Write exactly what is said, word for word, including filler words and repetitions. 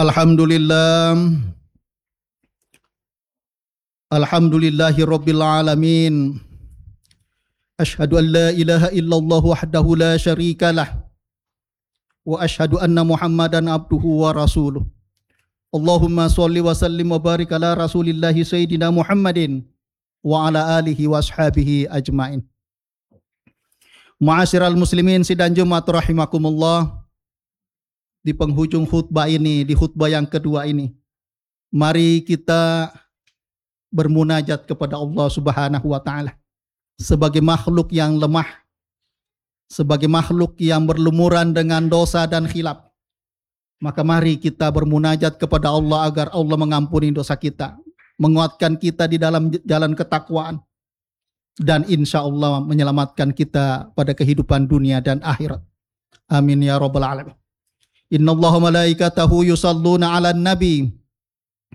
Alhamdulillah. Alhamdulillahi rabbil alamin. Ashhadu an la ilaha illallah wahdahu la syarikalah. Wa ashhadu anna Muhammadan abduhu wa rasuluh. Allahumma sholli wa sallim wa barik ala rasulillahi sayyidina Muhammadin wa ala alihi wa ashabihi ajmain. Ma'asyiral muslimin sidang Jumat rahimakumullah. Di penghujung khutbah ini, di khutbah yang kedua ini, mari kita bermunajat kepada Allah Subhanahu wa taala. Sebagai makhluk yang lemah, sebagai makhluk yang berlumuran dengan dosa dan khilaf, maka mari kita bermunajat kepada Allah agar Allah mengampuni dosa kita, menguatkan kita di dalam jalan ketakwaan, dan insya Allah menyelamatkan kita pada kehidupan dunia dan akhirat. Amin ya rabbal alamin. Innallaha malaikatahu yusalluna 'alan nabi